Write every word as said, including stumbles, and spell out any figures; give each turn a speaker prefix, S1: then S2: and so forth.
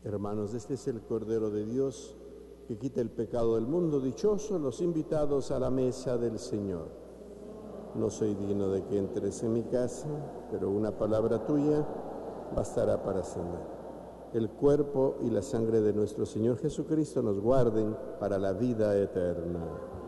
S1: Hermanos, este es el Cordero de Dios que quita el pecado del mundo. Dichosos los invitados a la mesa del Señor. No soy digno de que entres en mi casa, pero una palabra tuya bastará para sanar. El cuerpo y la sangre de nuestro Señor Jesucristo nos guarden para la vida eterna.